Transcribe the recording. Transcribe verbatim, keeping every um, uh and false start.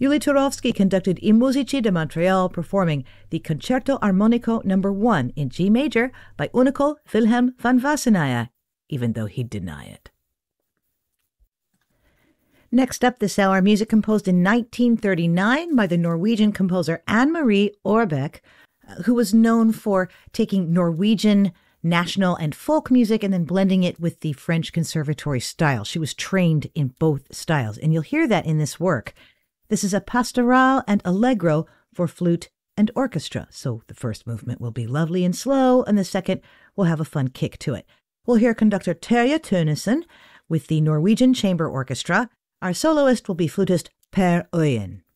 Yuli Turovsky conducted I Musici de Montreal, performing the Concerto Armonico number one in G major by Unico Wilhelm van Wassenaar, even though he'd deny it. Next up this hour, music composed in nineteen thirty-nine by the Norwegian composer Anne-Marie Aarbeck, who was known for taking Norwegian national and folk music and then blending it with the French conservatory style. She was trained in both styles, and you'll hear that in this work. This is a pastoral and allegro for flute and orchestra. So the first movement will be lovely and slow, and the second will have a fun kick to it. We'll hear conductor Terje Tønnesen with the Norwegian Chamber Orchestra. Our soloist will be flutist Per Øyen.